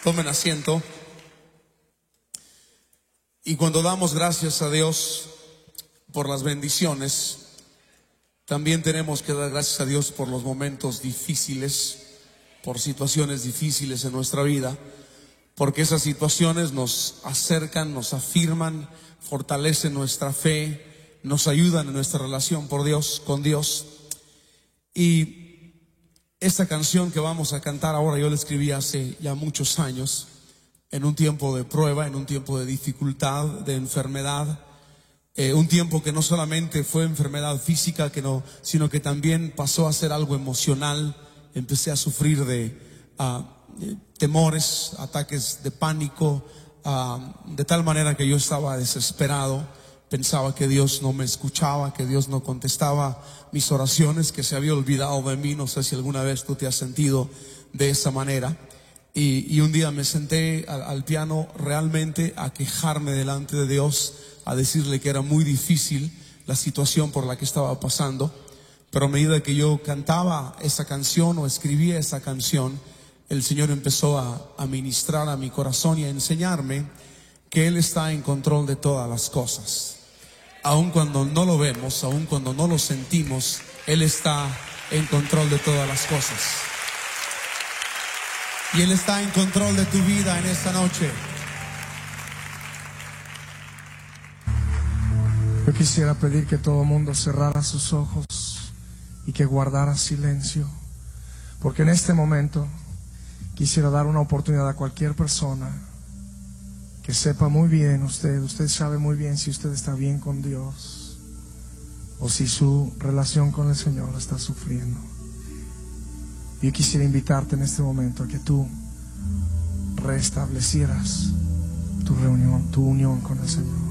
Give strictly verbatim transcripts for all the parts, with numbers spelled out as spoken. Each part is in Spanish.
Tomen asiento. Y cuando damos gracias a Dios por las bendiciones, también tenemos que dar gracias a Dios por los momentos difíciles, por situaciones difíciles en nuestra vida, porque esas situaciones nos acercan, nos afirman, fortalecen nuestra fe, nos ayudan en nuestra relación por Dios, con Dios. Y esta canción que vamos a cantar ahora, yo la escribí hace ya muchos años, en un tiempo de prueba, en un tiempo de dificultad, de enfermedad, eh, un tiempo que no solamente fue enfermedad física, que no, sino que también pasó a ser algo emocional. Empecé a sufrir de uh, temores, ataques de pánico, uh, de tal manera que yo estaba desesperado. Pensaba que Dios no me escuchaba, que Dios no contestaba mis oraciones, que se había olvidado de mí. No sé si alguna vez tú te has sentido de esa manera. Y, y un día me senté al, al piano realmente a quejarme delante de Dios, a decirle que era muy difícil la situación por la que estaba pasando. Pero a medida que yo cantaba esa canción o escribía esa canción, el Señor empezó a, a ministrar a mi corazón y a enseñarme que Él está en control de todas las cosas. Aun cuando no lo vemos, aun cuando no lo sentimos, Él está en control de todas las cosas. Y Él está en control de tu vida en esta noche. Yo quisiera pedir que todo el mundo cerrara sus ojos y que guardara silencio, porque en este momento quisiera dar una oportunidad a cualquier persona que sepa muy bien, usted, usted sabe muy bien si usted está bien con Dios o si su relación con el Señor está sufriendo. Yo quisiera invitarte en este momento a que tú restablecieras tu reunión, tu unión con el Señor.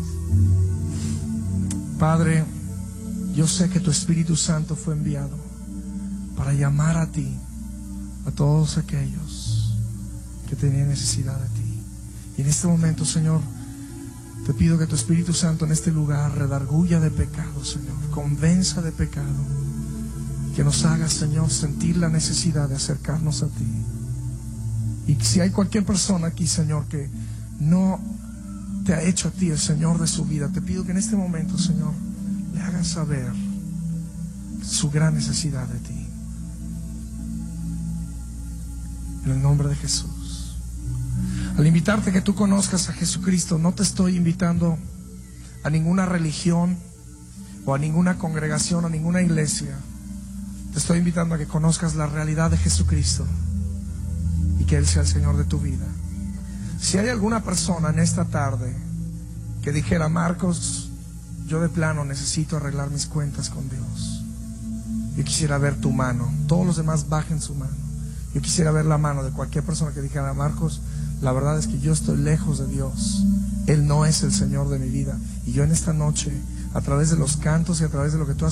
Padre, yo sé que tu Espíritu Santo fue enviado para llamar a ti, a todos aquellos que tenían necesidad de ti. Y en este momento, Señor, te pido que tu Espíritu Santo en este lugar redarguya de pecado, Señor, convenza de pecado, que nos haga, Señor, sentir la necesidad de acercarnos a ti. Y si hay cualquier persona aquí, Señor, que no te ha hecho a ti el Señor de su vida, te pido que en este momento, Señor, le hagas saber su gran necesidad de ti. En el nombre de Jesús. Al invitarte que tú conozcas a Jesucristo, no te estoy invitando a ninguna religión o a ninguna congregación, a ninguna iglesia. Te estoy invitando a que conozcas la realidad de Jesucristo y que Él sea el Señor de tu vida. Si hay alguna persona en esta tarde que dijera: Marcos, yo de plano necesito arreglar mis cuentas con Dios, yo quisiera ver tu mano. Todos los demás bajen su mano. Yo quisiera ver la mano de cualquier persona que dijera: Marcos, la verdad es que yo estoy lejos de Dios, Él no es el Señor de mi vida, y yo en esta noche, a través de los cantos y a través de lo que tú has